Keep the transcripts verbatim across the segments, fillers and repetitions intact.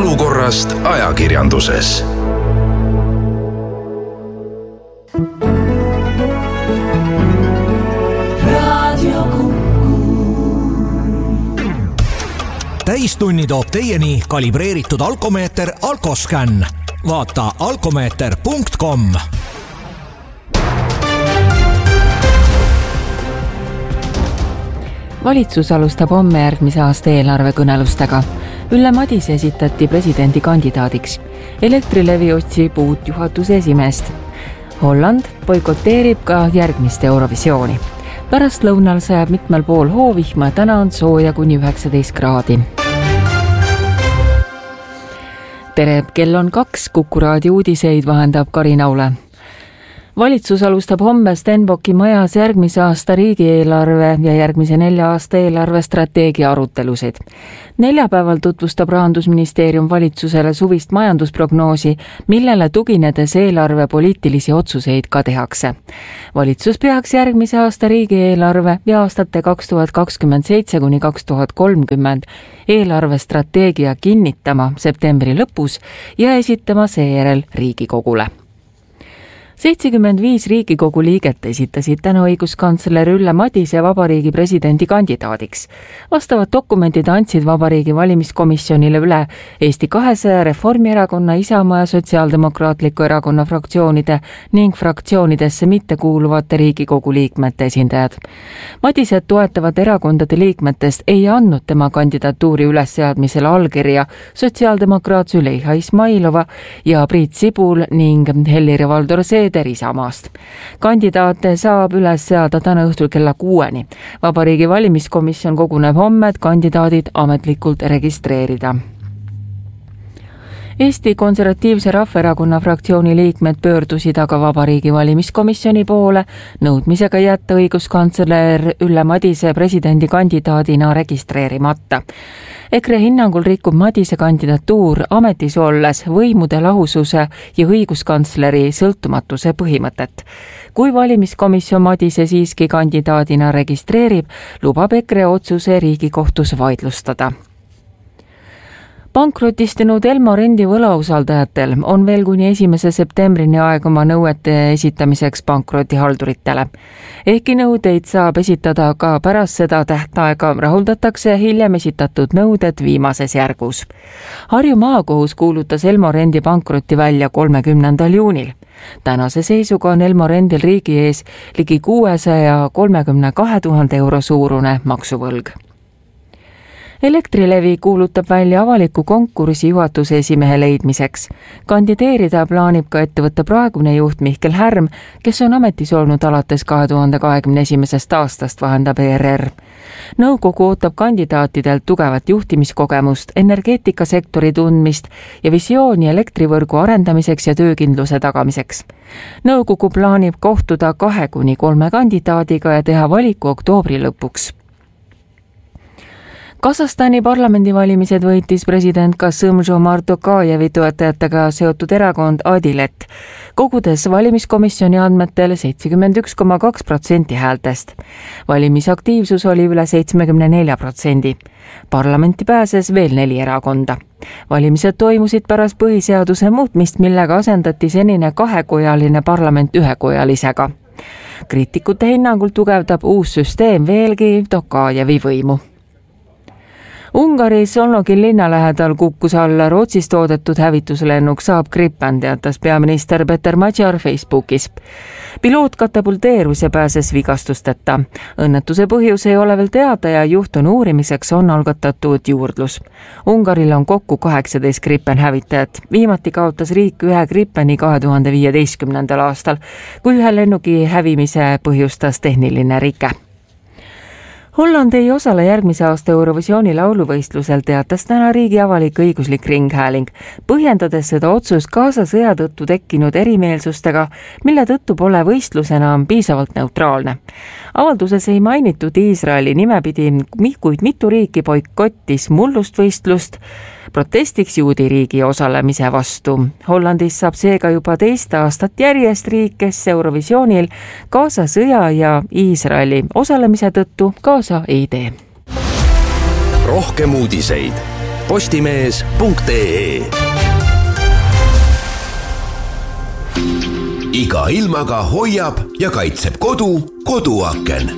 olukorrast ajakirjanduses. Täistunni toob teieni kalibreeritud alkomeeter Alkoscan. Vaata alkomeeter punkt com. Valitsus alustab homme järgmise aasta eelarve kõnelustega. Ülle Madise esitati presidendi kandidaadiks. Elektrilevi otsib uut juhatuse esimeest. Holland boikoteerib ka järgmist Eurovisiooni. Pärast lõunal sajab mitmel pool hoovihma, täna on sooja kuni üheksateist kraadi. Tere, kell on kaks, Kuku raadio uudiseid vahendab Karin Aule. Valitsus alustab homme Stenbocki majas järgmise aasta riigieelarve ja järgmise nelja aasta eelarve strateegia arutelusid. Neljapäeval tutvustab Rahandusministeerium valitsusele suvist majandusprognoosi, millele tuginedes eelarve poliitilisi otsuseid ka tehakse. Valitsus peaks järgmise aasta riigieelarve ja aastate kaks tuhat kakskümmend seitse kuni kaks tuhat kolmkümmend eelarve strateegia kinnitama septembri lõpus ja esitama seejärel Riigikogule. seitsekümmend viis Riigikogu liiget esitasid täna õiguskantsler Ülle Madise vabariigi presidendi kandidaadiks. Vastavad dokumendid andsid vabariigi valimiskomisjonile üle Eesti kahesaja, Reformierakonna, Isamaa ja Sotsiaaldemokraatliku erakonna fraktsioonide ning fraktsioonidesse mitte kuuluvate Riigikogu liikmete esindajad. Madised toetavad erakondade liikmetest ei andnud tema kandidatuuri ülesseadmisele allkirja sotsiaaldemokraat Züleyxa Izmailova ja Priit Sibul ning Helir-Valdor Seeder Isamaast. Kandidaate saab üles seada täna õhtul kella kuueni. Vabariigi valimiskomisjon koguneb homme, et kandidaadid ametlikult registreerida. Eesti Konservatiivse Rahvaerakonna fraktsiooni liikmed pöördusid aga vabariigi valimiskomisjoni poole nõudmisega jätta õiguskantsler Ülle Madise presidendi kandidaadina registreerimata. EKRE hinnangul rikub Madise kandidatuur ametis olles võimude lahususe ja õiguskantsleri sõltumatuse põhimõtet. Kui valimiskomisjon Madise siiski kandidaadina registreerib, lubab EKRE otsuse Riigikohtus vaidlustada. Pankrotistunud Elmo Rendi võlausaldajatel on veel kuni esimese septembrini aeg oma nõuete esitamiseks pankrotihalduritele. Ehkki nõudeid saab esitada ka pärast seda tähtaega, rahuldatakse hiljem esitatud nõuded viimases järgus. Harju maakohus kuulutas Elmo Rendi pankroti välja kolmekümnendal juunil. Tänase seisuga on Elmo Rendil riigi ees ligi kuuesaja kolmekümne kahe tuhande euro suurune maksuvõlg. Elektrilevi kuulutab välja avaliku konkursi juhatuse esimehe leidmiseks. Kandideerida plaanib ka ettevõtte praegune juht Mihkel Härm, kes on ametis olnud alates kahe tuhande kahekümne esimesest aastast, vahendab E R R. Nõukogu ootab kandidaatidelt tugevat juhtimiskogemust, energeetikasektori tundmist ja visiooni elektrivõrgu arendamiseks ja töökindluse tagamiseks. Nõukogu plaanib kohtuda kahe kuni kolme kandidaadiga ja teha valiku oktoobri lõpuks. Kasahstani parlamendivalimised võitis president Kassym-Jomart Tokajevi toetajatega seotud erakond Adilet, kogudes valimiskomisjoni andmetel seitsekümmend üks koma kaks protsenti häältest. Valimisaktiivsus oli üle seitsekümmend neli protsenti. Parlamenti pääses veel neli erakonda. Valimised toimusid pärast põhiseaduse muutmist, millega asendati senine kahekojaline parlament ühekojalisega. Kriitikute hinnangul tugevdab uus süsteem veelgi Tokajevi võimu. Ungaris Solnogin linna lähedal kukkus alla Rootsist toodetud hävituslennuk Saab Gripen, teatas peaminister Peter Magyar Facebookis. Piloot katapulteerus ja pääses vigastusteta. Õnnetuse põhjus ei ole veel teada ja juhtunu uurimiseks on algatatud juurdlus. Ungaril on kokku kaheksateist Gripen hävitajat. Viimati kaotas riik ühe Gripeni kahe tuhande viieteistkümnendal aastal, kui ühe lennuki hävimise põhjustas tehniline rike. Holland ei osale järgmise aasta Eurovisiooni lauluvõistlusel, teatas täna riigi avalik õiguslik ringhääling, põhjendades seda otsust Gaza sõja tõttu tekkinud erimeelsustega, mille tõttu pole võistlusena piisavalt neutraalne. Avalduses ei mainitud Iisraeli nimepidi, kuid mitu riiki boikottis mullustvõistlust protestiks juudi riigi osalemise vastu. Hollandis saab seega juba teist aastat järjest riik, kes Eurovisioonil Gaza sõja ja Iisraeli osalemise tõttu kaasa ei tee. Rohkem uudiseid postimees punkt ee. Iga ilmaga hoiab ja kaitseb kodu koduaken.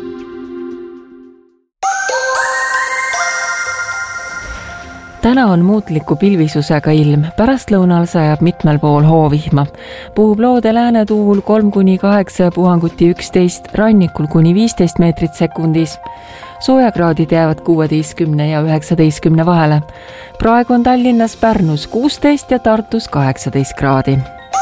Täna on muutliku pilvisusega ilm, pärastlõunal sajab mitmel pool hoovihma. Puhub loode läänetuul kolm kuni kaheksa, puhanguti üksteist, rannikul kuni viisteist meetrit sekundis. Soojakraadid jäävad kuueteistkümne ja üheksateistkümne vahele. Praegu on Tallinnas, Pärnus kuusteist ja Tartus kaheksateist kraadi.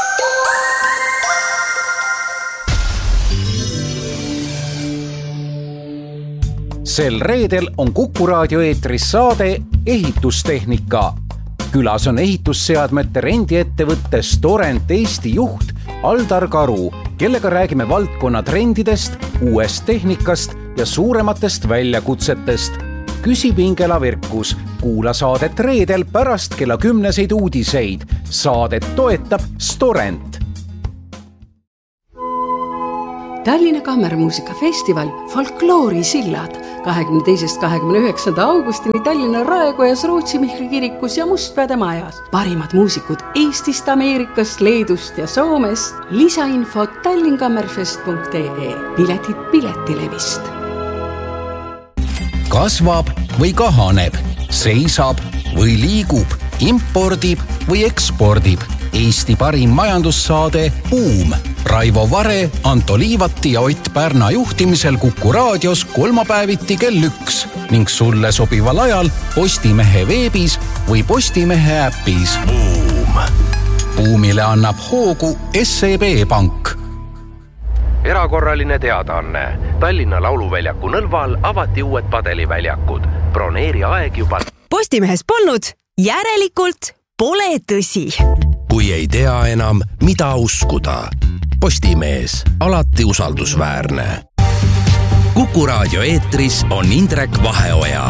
Sel reedel on Kuku raadio eetris saade Ehitustehnika. Külas on ehitusseadmete rendiettevõtte Storent Eesti juht Aldar Karu, kellega räägime valdkonna trendidest, uuest tehnikast ja suurematest väljakutsetest. Küsi Pingela Virkus, kuula saadet reedel pärast kella kümneseid uudiseid. Saadet toetab Storent. Tallinna Kammermuusikafestival Folkloori sillad kahekümne teisest kahekümne üheksanda augustini Tallinna Raekojas, Rootsi Mihkli kirikus ja Mustpeade majas. Parimad muusikud Eestist, Ameerikast, Leedust ja Soomest. Lisainfot tallinkammerfest punkt ee. Piletid Piletilevist. Kasvab või kahaneb, seisab või liigub, impordib või ekspordib. Eesti parim majandussaade Buum. Raivo Vare, Anto Liivati ja Ott Pärna juhtimisel Kuku raadios kolmapäeviti kell üks ning sulle sobival ajal Postimehe veebis või Postimehe äpis. Buum. Buumile annab hoogu S E B Pank. Erakorraline teadaanne. Tallinna Lauluväljaku nõlval avati uued padeliväljakud. Broneeri aeg juba. Postimehes polnud, järelikult pole tõsi. Kui ei tea enam, mida uskuda. Postimees, alati usaldusväärne. Kuku raadio eetris on Indrek Vaheoja.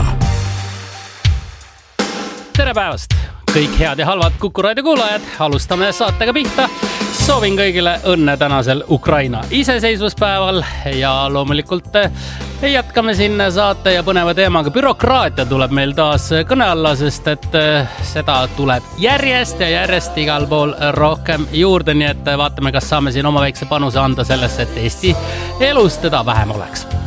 Tere päevast! Kõik head ja halvad Kuku raadio kuulajad. Alustame saatega pihta. Soovin kõigile õnne tänasel Ukraina iseseisvuspäeval ja loomulikult jätkame siin saate ja põneva teemaga. Bürokraatia tuleb meil taas kõne alla, sest et seda tuleb järjest ja järjest igal pool rohkem juurde, nii et vaatame, kas saame siin oma väikse panuse anda sellesse, et Eesti elus teda vähem oleks.